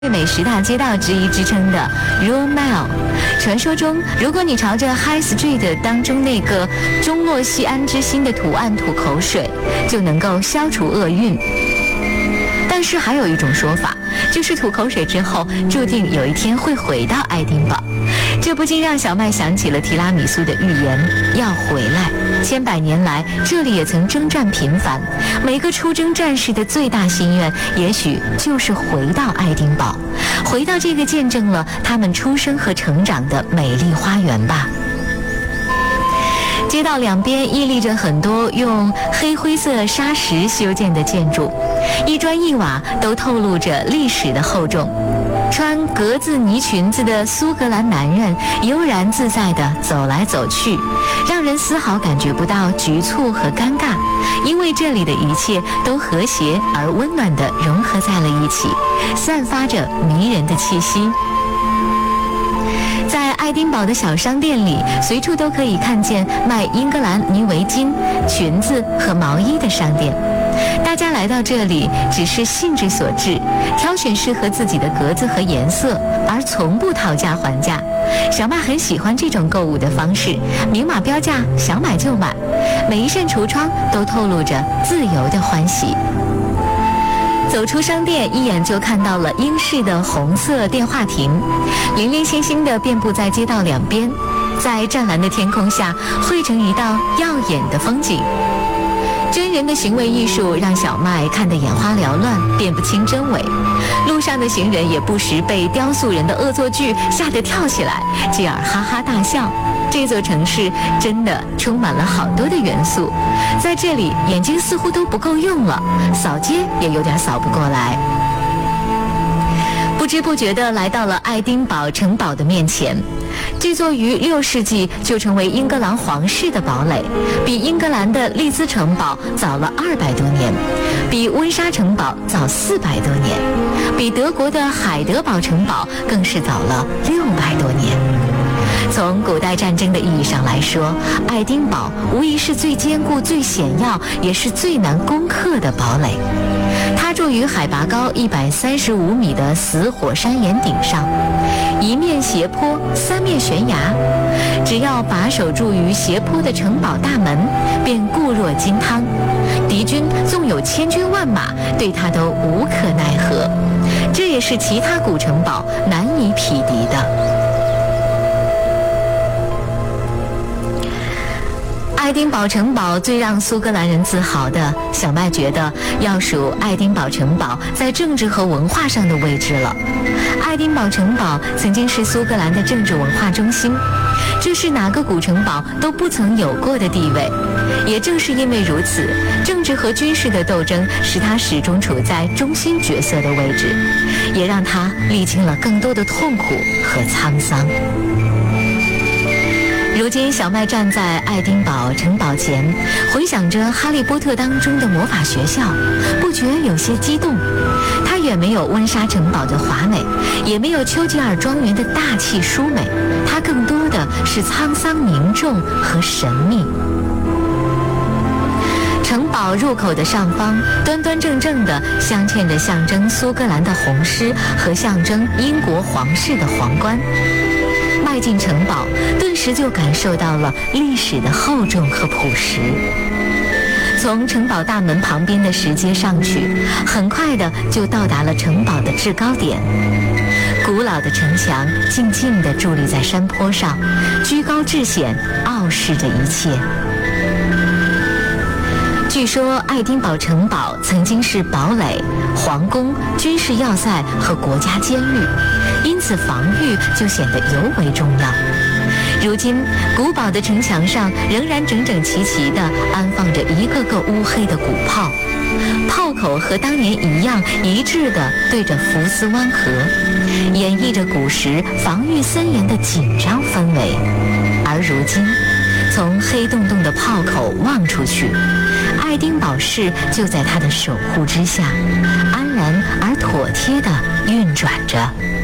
美10大街道之一之称的 Royal Mile。传说中，如果你朝着 High Street 当中那个钟洛西安之心的图案吐口水，就能够消除厄运。但是还有一种说法，就是吐口水之后，注定有一天会回到爱丁堡。这不禁让小麦想起了提拉米苏的预言，要回来。千百年来，这里也曾征战频繁，每个出征战士的最大心愿，也许就是回到爱丁堡，回到这个见证了他们出生和成长的美丽花园吧。街道两边屹立着很多用黑灰色砂石修建的建筑，一砖一瓦都透露着历史的厚重。穿格子呢裙子的苏格兰男人悠然自在地走来走去，让人丝毫感觉不到局促和尴尬，因为这里的一切都和谐而温暖地融合在了一起，散发着迷人的气息。在爱丁堡的小商店里，随处都可以看见卖英格兰呢围巾、裙子和毛衣的商店。大家来到这里只是兴致所致，挑选适合自己的格子和颜色，而从不讨价还价。小麦很喜欢这种购物的方式，明码标价，想买就买，每一扇橱窗都透露着自由的欢喜。走出商店，一眼就看到了英式的红色电话亭，零零星星地遍布在街道两边，在湛蓝的天空下汇成一道耀眼的风景。真人的行为艺术让小麦看得眼花缭乱，辨不清真伪。路上的行人也不时被雕塑人的恶作剧吓得跳起来，继而哈哈大笑。这座城市真的充满了好多的元素，在这里眼睛似乎都不够用了，扫街也有点扫不过来。不知不觉地来到了爱丁堡城堡的面前。这座于6世纪就成为英格兰皇室的堡垒，比英格兰的利兹城堡早了200多年，比温莎城堡早400多年，比德国的海德堡城堡更是早了600多年。从古代战争的意义上来说，爱丁堡无疑是最坚固、最险要，也是最难攻克的堡垒。它筑于海拔高135米的死火山岩顶上，一面斜坡，3面悬崖。只要把守住于斜坡的城堡大门，便固若金汤。敌军纵有千军万马，对它都无可奈何。这也是其他古城堡难以匹敌的。爱丁堡城堡最让苏格兰人自豪的，小麦觉得要数爱丁堡城堡在政治和文化上的位置了。爱丁堡城堡曾经是苏格兰的政治文化中心，这是哪个古城堡都不曾有过的地位。也正是因为如此，政治和军事的斗争使它始终处在中心角色的位置，也让它历经了更多的痛苦和沧桑。如今小麦站在爱丁堡城堡前，回想着《哈利波特》当中的魔法学校，不觉有些激动。它远没有温莎城堡的华美，也没有丘吉尔庄园的大气疏美，它更多的是沧桑凝重和神秘。城堡入口的上方，端端正正地镶嵌着象征苏格兰的红狮和象征英国皇室的皇冠。迈进城堡，顿时就感受到了历史的厚重和朴实。从城堡大门旁边的石阶上去，很快的就到达了城堡的制高点。古老的城墙静静地伫立在山坡上，居高至显，傲视着一切。据说爱丁堡城堡曾经是堡垒、皇宫、军事要塞和国家监狱，因此防御就显得尤为重要。如今，古堡的城墙上仍然整整齐齐地安放着一个个乌黑的鼓炮，炮口和当年一样一致地对着福斯湾河，演绎着古时防御森严的紧张氛围。而如今，从黑洞洞的炮口望出去，爱丁堡市就在他的守护之下，安然而妥帖地运转着。